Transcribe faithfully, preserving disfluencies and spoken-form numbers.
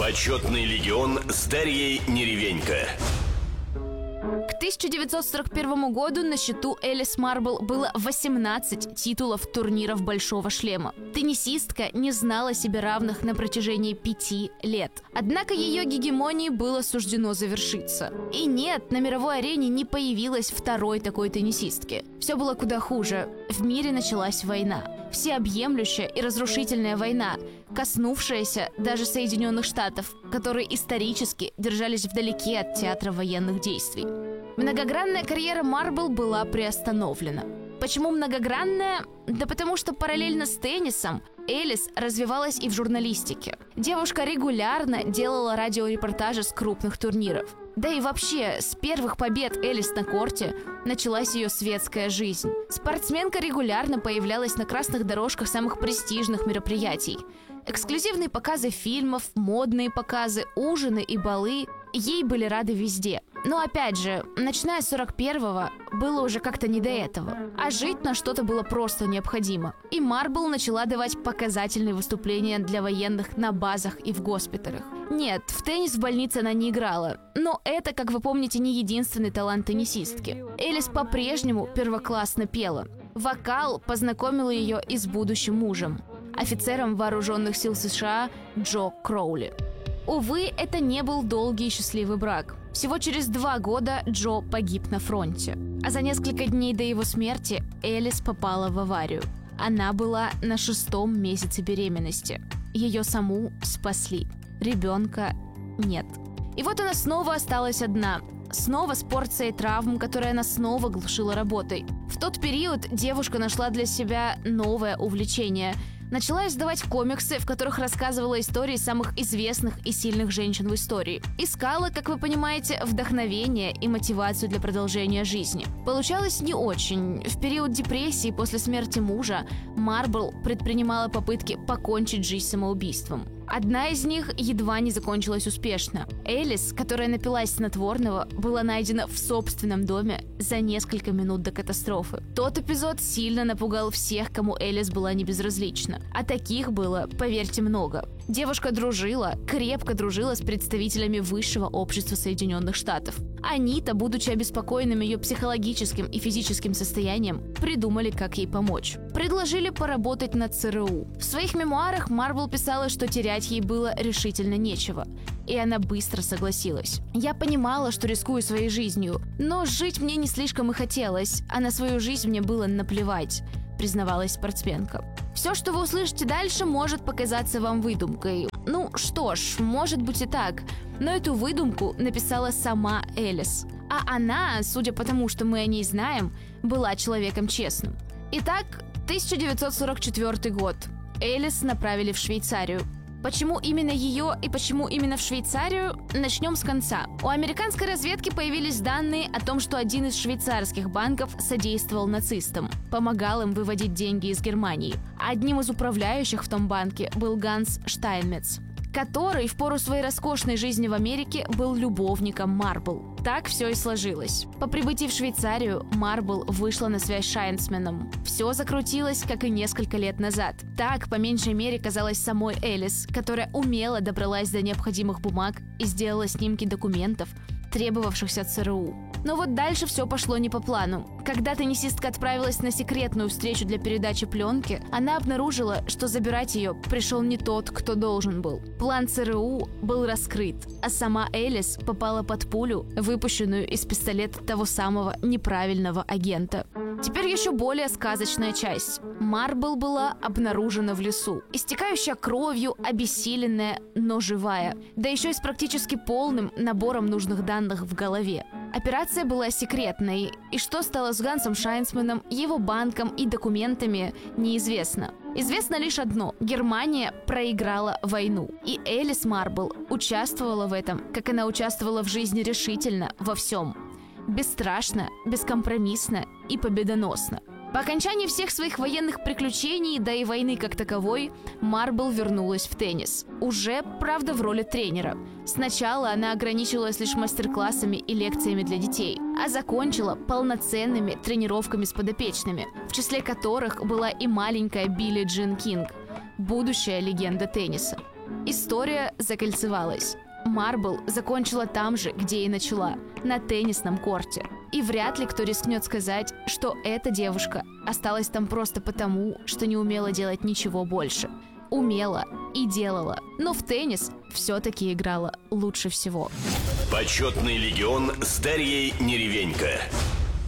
Почетный легион с Дарьей Неревенько. К тысяча девятьсот сорок первому году на счету Элис Марбл было восемнадцать титулов турниров «Большого шлема». Теннисистка не знала себе равных на протяжении пяти лет. Однако ее гегемонии было суждено завершиться. И нет, на мировой арене не появилось второй такой теннисистки. Все было куда хуже. В мире началась война. Всеобъемлющая и разрушительная война, коснувшаяся даже Соединенных Штатов, которые исторически держались вдалеке от театра военных действий. Многогранная карьера Марбл была приостановлена. Почему многогранная? Да потому что параллельно с теннисом Элис развивалась и в журналистике. Девушка регулярно делала радиорепортажи с крупных турниров. Да и вообще, с первых побед Элис на корте началась ее светская жизнь. Спортсменка регулярно появлялась на красных дорожках самых престижных мероприятий. Эксклюзивные показы фильмов, модные показы, ужины и балы. Ей были рады везде. Но опять же, начиная с сорок первого, было уже как-то не до этого. А жить на что-то было просто необходимо. И Марбл начала давать показательные выступления для военных на базах и в госпиталях. Нет, в теннис в больнице она не играла. Но это, как вы помните, не единственный талант теннисистки. Элис по-прежнему первоклассно пела. Вокал познакомил ее и с будущим мужем, офицером вооруженных сил США Джо Кроули. Увы, это не был долгий и счастливый брак. Всего через два года Джо погиб на фронте. А за несколько дней до его смерти Элис попала в аварию. Она была на шестом месяце беременности. Ее саму спасли. Ребенка нет. И вот она снова осталась одна. Снова с порцией травм, которые она снова глушила работой. В тот период девушка нашла для себя новое увлечение – начала издавать комиксы, в которых рассказывала истории самых известных и сильных женщин в истории. Искала, как вы понимаете, вдохновение и мотивацию для продолжения жизни. Получалось не очень. В период депрессии после смерти мужа Марбл предпринимала попытки покончить жизнь самоубийством. Одна из них едва не закончилась успешно. Элис, которая напилась снотворного, была найдена в собственном доме за несколько минут до катастрофы. Тот эпизод сильно напугал всех, кому Элис была не безразлична. А таких было, поверьте, много. Девушка дружила, крепко дружила с представителями высшего общества Соединенных Штатов. Они-то, будучи обеспокоенными ее психологическим и физическим состоянием, придумали, как ей помочь. Предложили поработать на ЦРУ. В своих мемуарах Марбл писала, что терять ей было решительно нечего. И она быстро согласилась. «Я понимала, что рискую своей жизнью, но жить мне не слишком и хотелось, а на свою жизнь мне было наплевать», признавалась спортсменка. Все, что вы услышите дальше, может показаться вам выдумкой. Ну что ж, может быть и так. Но эту выдумку написала сама Элис. А она, судя по тому, что мы о ней знаем, была человеком честным. Итак, тысяча девятьсот сорок четвёртый год. Элис направили в Швейцарию. Почему именно ее и почему именно в Швейцарию? Начнем с конца. У американской разведки появились данные о том, что один из швейцарских банков содействовал нацистам, помогал им выводить деньги из Германии. Одним из управляющих в том банке был Ганс Штайнмец, который в пору своей роскошной жизни в Америке был любовником Марбл. Так все и сложилось. По прибытии в Швейцарию Марбл вышла на связь с Шайнсменом. Все закрутилось, как и несколько лет назад. Так, по меньшей мере, казалось самой Элис, которая умело добралась до необходимых бумаг и сделала снимки документов, требовавшихся ЦРУ. Но вот дальше все пошло не по плану. Когда теннисистка отправилась на секретную встречу для передачи пленки, она обнаружила, что забирать ее пришел не тот, кто должен был. План ЦРУ был раскрыт, а сама Элис попала под пулю, выпущенную из пистолета того самого неправильного агента. Теперь еще более сказочная часть. Марбл была обнаружена в лесу, истекающая кровью, обессиленная, но живая. Да еще и с практически полным набором нужных данных в голове. Операция была секретной, и что стало с Гансом Шайнсменом, его банком и документами, неизвестно. Известно лишь одно – Германия проиграла войну. И Элис Марбл участвовала в этом, как она участвовала в жизни решительно во всем. Бесстрашно, бескомпромиссно и победоносно. По окончании всех своих военных приключений, да и войны как таковой, Марбл вернулась в теннис. Уже, правда, в роли тренера. Сначала она ограничивалась лишь мастер-классами и лекциями для детей, а закончила полноценными тренировками с подопечными, в числе которых была и маленькая Билли Джин Кинг, будущая легенда тенниса. История закольцевалась. Марбл закончила там же, где и начала, на теннисном корте. И вряд ли кто рискнет сказать, что эта девушка осталась там просто потому, что не умела делать ничего больше. Умела и делала, но в теннис все-таки играла лучше всего. Почетный легион с Дарьей Неревенько.